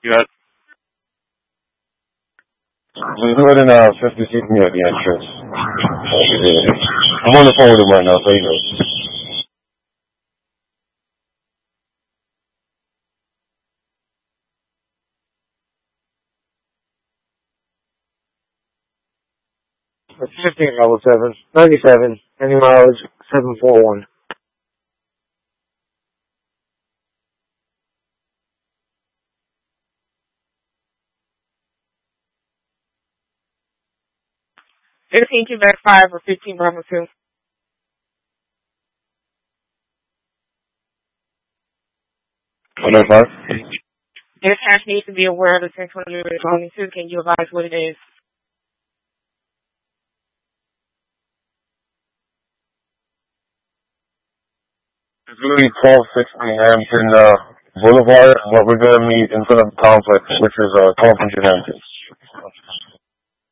Yes. Just go ahead and 50 seat me at the entrance. I'm on the phone with him right now, so you know. It's 15 level 7, 97, any mileage 741. Quebec 5 or 15 Bravo 2. Hello, 5. This hash needs to be aware of the 1022. Can you advise what it is? It's going to be 1260 Hampton Boulevard, but we're going to meet in front of the complex, which is 1200 Hampton.